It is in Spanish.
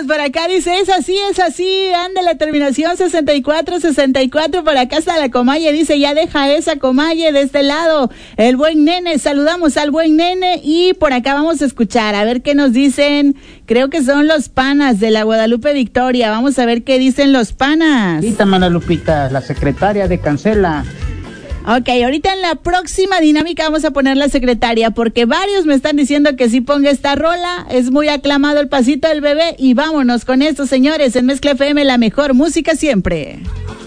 por acá dice, es así, ándale, terminación 64, por acá está la Comalle, dice, ya deja esa Comalle de este lado, el buen nene, saludamos al buen nene, y por acá vamos a escuchar, a ver qué nos dicen, creo que son los panas de la Guadalupe Victoria, vamos a ver qué dicen los panas. Mana Lupita, la secretaria de Cancela. Ok, ahorita en la próxima dinámica vamos a poner la secretaria, porque varios me están diciendo que sí ponga esta rola, es muy aclamado el pasito del bebé, y vámonos con esto, señores, en Mezcla FM, la mejor música siempre.